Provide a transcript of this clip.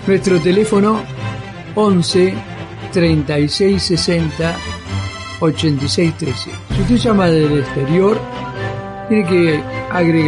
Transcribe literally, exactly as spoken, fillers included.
Nuestro teléfono once treinta y seis sesenta ochenta y seis trece. Si usted llama del exterior, tiene que agregar